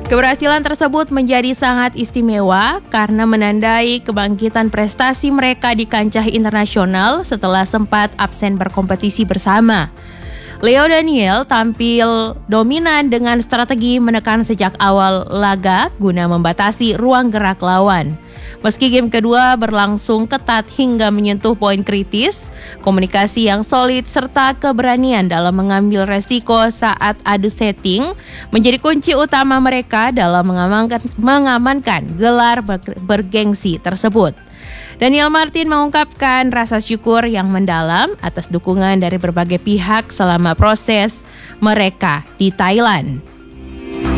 Keberhasilan tersebut menjadi sangat istimewa karena menandai kebangkitan prestasi mereka di kancah internasional setelah sempat absen berkompetisi bersama. Leo Daniel tampil dominan dengan strategi menekan sejak awal laga guna membatasi ruang gerak lawan. Meski game kedua berlangsung ketat hingga menyentuh poin kritis, komunikasi yang solid serta keberanian dalam mengambil resiko saat adu setting menjadi kunci utama mereka dalam mengamankan gelar bergengsi tersebut. Daniel Martin mengungkapkan rasa syukur yang mendalam atas dukungan dari berbagai pihak selama proses mereka di Thailand.